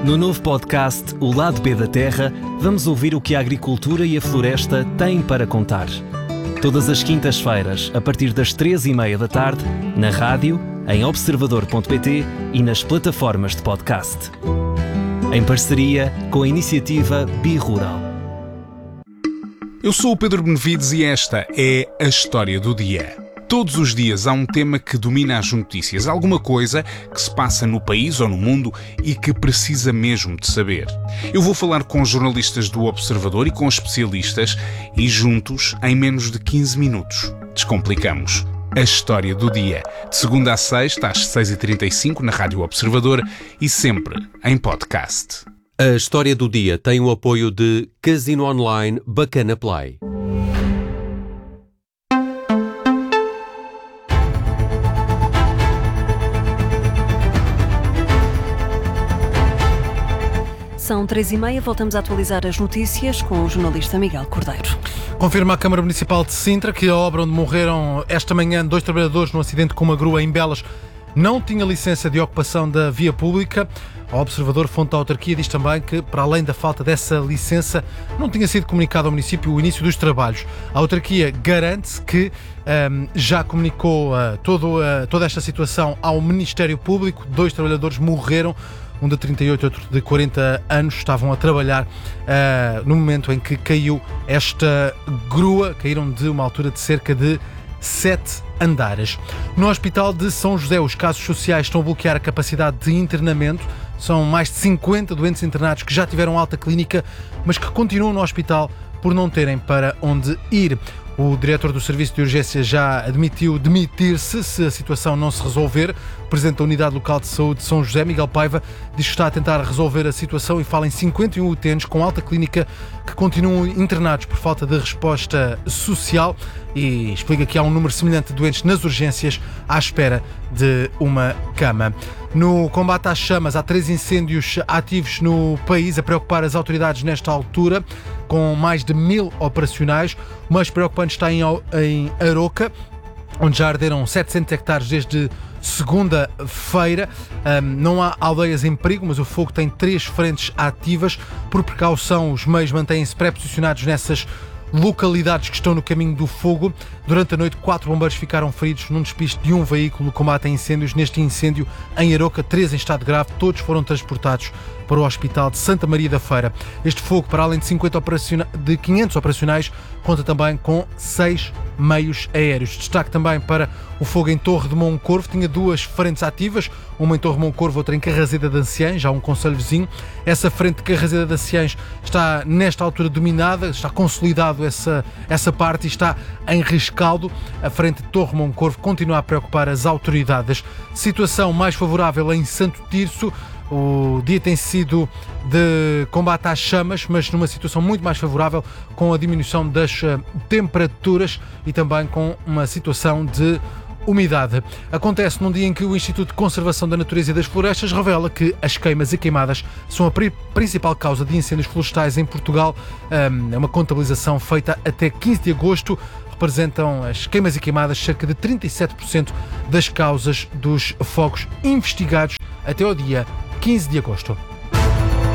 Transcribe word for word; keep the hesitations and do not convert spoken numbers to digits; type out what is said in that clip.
No novo podcast O Lado B da Terra, vamos ouvir o que a agricultura e a floresta têm para contar. Todas as quintas-feiras, a partir das três e meia da tarde, na rádio, em observador ponto pt e nas plataformas de podcast. Em parceria com a iniciativa Bi-Rural. Eu sou o Pedro Benevides e esta é a História do Dia. Todos os dias há um tema que domina as notícias, alguma coisa que se passa no país ou no mundo e que precisa mesmo de saber. Eu vou falar com jornalistas do Observador e com especialistas e juntos, em menos de quinze minutos, descomplicamos a História do Dia. De segunda a sexta, às seis e trinta e cinco, na Rádio Observador e sempre em podcast. A História do Dia tem o apoio de Casino Online Bacana Play. São três e meia, voltamos a atualizar as notícias com o jornalista Miguel Cordeiro. Confirma a Câmara Municipal de Sintra que a obra onde morreram esta manhã dois trabalhadores num acidente com uma grua em Belas não tinha licença de ocupação da via pública. O Observador, fonte da autarquia, diz também que, para além da falta dessa licença, não tinha sido comunicado ao município o início dos trabalhos. A autarquia garante que um, já comunicou uh, todo, uh, toda esta situação ao Ministério Público. Dois trabalhadores morreram. Um de trinta e oito e outro de quarenta anos estavam a trabalhar uh, no momento em que caiu esta grua. Caíram de uma altura de cerca de sete andares. No Hospital de São José, os casos sociais estão a bloquear a capacidade de internamento. São mais de cinquenta doentes internados que já tiveram alta clínica, mas que continuam no hospital por não terem para onde ir. O diretor do Serviço de Urgência já admitiu demitir-se se a situação não se resolver. O presidente da Unidade Local de Saúde de São José, Miguel Paiva, diz que está a tentar resolver a situação e fala em cinquenta e um utentes com alta clínica que continuam internados por falta de resposta social e explica que há um número semelhante de doentes nas urgências à espera de uma cama. No combate às chamas, há três incêndios ativos no país a preocupar as autoridades nesta altura, com mais de mil operacionais. O mais preocupante está em, em Aroca, onde já arderam setecentos hectares desde segunda-feira. Um, não há aldeias em perigo, mas o fogo tem três frentes ativas. Por precaução, os meios mantêm-se pré-posicionados nessas localidades que estão no caminho do fogo. Durante a noite, quatro bombeiros ficaram feridos num despiste de um veículo de combate a incêndios. Neste incêndio, em Aroca, três em estado grave, todos foram transportados para o Hospital de Santa Maria da Feira. Este fogo, para além de, cinquenta operaciona... de quinhentos operacionais, conta também com seis meios aéreos. Destaque também para o fogo em Torre de Moncorvo. Tinha duas frentes ativas, uma em Torre de Moncorvo, outra em Carrazeda de Anciães, já um concelho vizinho. Essa frente de Carrazeda de Anciães está nesta altura dominada, está consolidado essa, essa parte e está em rescaldo. A frente de Torre de Moncorvo continua a preocupar as autoridades. Situação mais favorável em Santo Tirso. O dia tem sido de combate às chamas, mas numa situação muito mais favorável, com a diminuição das temperaturas e também com uma situação de umidade. Acontece num dia em que o Instituto de Conservação da Natureza e das Florestas revela que as queimas e queimadas são a principal causa de incêndios florestais em Portugal. É uma contabilização feita até quinze de agosto. Representam as queimas e queimadas cerca de trinta e sete por cento das causas dos fogos investigados até ao dia quinze de agosto.